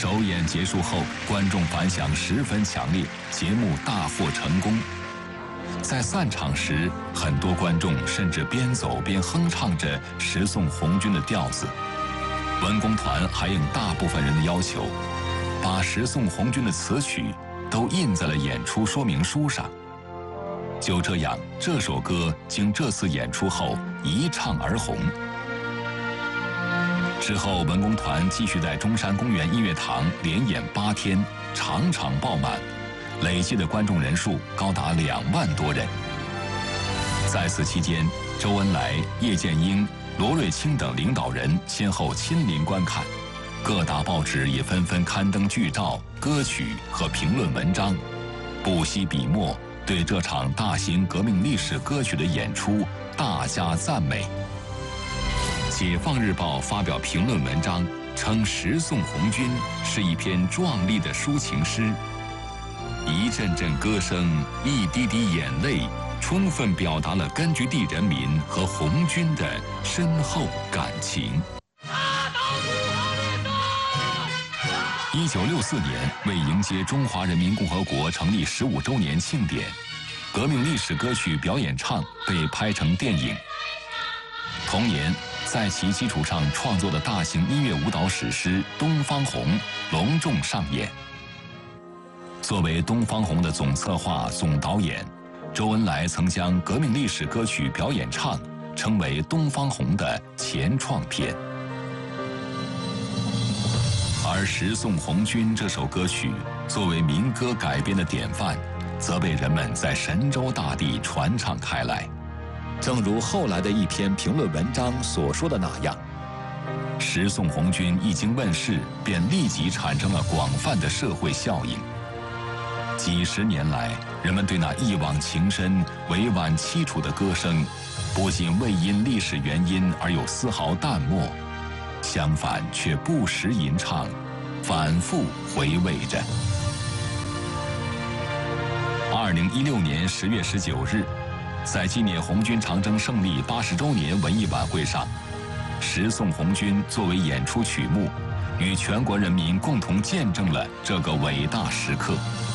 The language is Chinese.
首演结束后，观众反响十分强烈，节目大获成功。在散场时，很多观众甚至边走边哼唱着十送红军的调子。文工团还应大部分人的要求，把十送红军的词曲都印在了演出说明书上。就这样，这首歌经这次演出后一唱而红。之后，文工团继续在中山公园音乐堂连演8天，场场爆满，累计的观众人数高达2万多人。在此期间，周恩来、叶剑英、罗瑞卿等领导人先后亲临观看，各大报纸也纷纷刊登剧照、歌曲和评论文章，不惜笔墨对这场大型革命历史歌曲的演出大加赞美。解放日报发表评论文章，称《十送红军》是一篇壮丽的抒情诗，一阵阵歌声，一滴滴眼泪，充分表达了根据地人民和红军的深厚感情。1964年，为迎接中华人民共和国成立15周年庆典，革命历史歌曲表演唱被拍成电影。同年，在其基础上创作的大型音乐舞蹈史诗《东方红》隆重上演。作为《东方红》的总策划、总导演，周恩来曾将革命历史歌曲表演唱称为《东方红》的前创片。而《十送红军》这首歌曲作为民歌改编的典范，则被人们在神州大地传唱开来。正如后来的一篇评论文章所说的那样，《十送红军》一经问世，便立即产生了广泛的社会效应。几十年来，人们对那一往情深、委婉凄楚的歌声，不仅未因历史原因而有丝毫淡漠，相反却不时吟唱，反复回味着。2016年10月19日，在纪念红军长征胜利80周年文艺晚会上，《十送红军》作为演出曲目，与全国人民共同见证了这个伟大时刻。